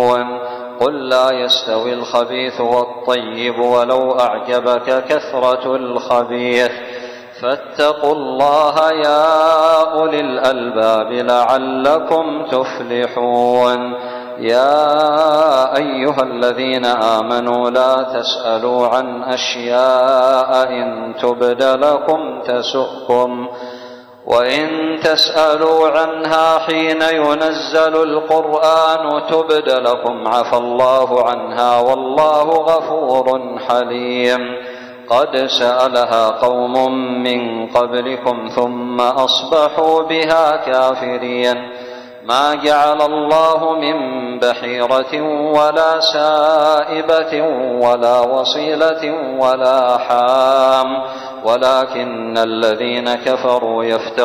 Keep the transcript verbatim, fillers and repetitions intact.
قل لا يستوي الخبيث والطيب ولو أعجبك كثرة الخبيث فاتقوا الله يا أولي الألباب لعلكم تفلحون. يا أيها الذين آمنوا لا تسألوا عن أشياء إن تبد لكم تسؤكم وإن تسألوا عنها حين ينزل القرآن تبد لكم عفى الله عنها والله غفور حليم. قد سألها قوم من قبلكم ثم أصبحوا بها كافرين. ما جعل الله من بحيرة ولا سائبة ولا وصيلة ولا حام ولكن الذين كفروا يفترون